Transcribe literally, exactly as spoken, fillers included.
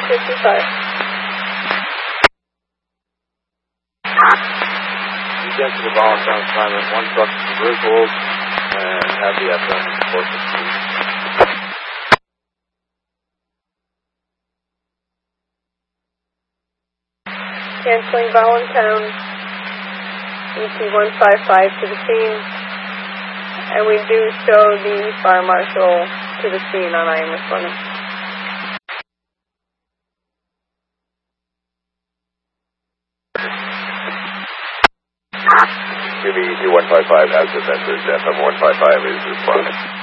fifty-five. Get to the Volantown Simon, one truck to Griswold, and have the F M four fifteen. Canceling Volantown, E T one five five to the scene, and we do show the fire marshal to the scene on I M S one. Give me E T one five five has the sensors, F M one five five is responding.